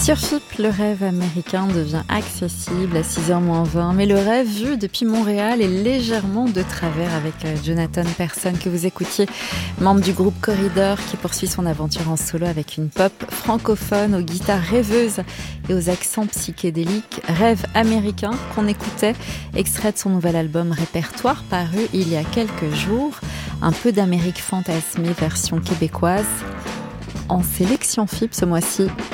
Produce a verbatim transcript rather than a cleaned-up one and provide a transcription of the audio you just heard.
Sur F I P, le rêve américain devient accessible à six heures moins vingt, mais le rêve vu depuis Montréal est légèrement de travers avec Jonathan Persson que vous écoutiez, membre du groupe Corridor qui poursuit son aventure en solo avec une pop francophone aux guitares rêveuses et aux accents psychédéliques. Rêve américain qu'on écoutait, extrait de son nouvel album Répertoire paru il y a quelques jours, un peu d'Amérique fantasmée version québécoise. En sélection F I P ce mois-ci,